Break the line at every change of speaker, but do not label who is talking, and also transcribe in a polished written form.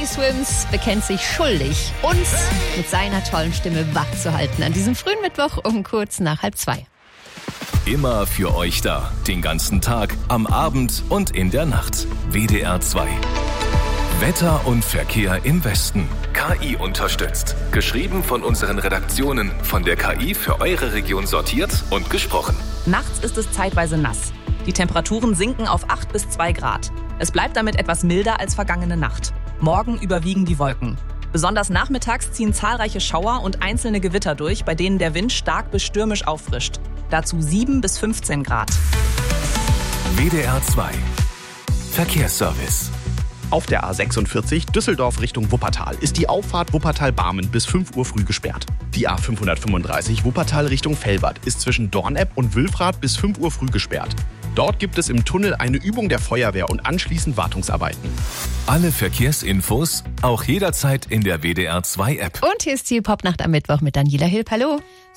Swims bekennt sich schuldig, uns mit seiner tollen Stimme wachzuhalten an diesem frühen Mittwoch um kurz nach 1:30.
Immer für euch da, den ganzen Tag, am Abend und in der Nacht. WDR 2. Wetter und Verkehr im Westen. KI unterstützt. Geschrieben von unseren Redaktionen, von der KI für eure Region sortiert und gesprochen.
Nachts ist es zeitweise nass. Die Temperaturen sinken auf 8 bis 2 Grad. Es bleibt damit etwas milder als vergangene Nacht. Morgen überwiegen die Wolken. Besonders nachmittags ziehen zahlreiche Schauer und einzelne Gewitter durch, bei denen der Wind stark bis stürmisch auffrischt. Dazu 7 bis 15 Grad.
WDR 2. Verkehrsservice.
Auf der A46 Düsseldorf Richtung Wuppertal ist die Auffahrt Wuppertal-Barmen bis 5 Uhr früh gesperrt. Die A535 Wuppertal Richtung Velbert ist zwischen Dornepp und Wülfrath bis 5 Uhr früh gesperrt. Dort gibt es im Tunnel eine Übung der Feuerwehr und anschließend Wartungsarbeiten.
Alle Verkehrsinfos auch jederzeit in der WDR 2 App.
Und hier ist die Popnacht am Mittwoch mit Daniela Hilp. Hallo.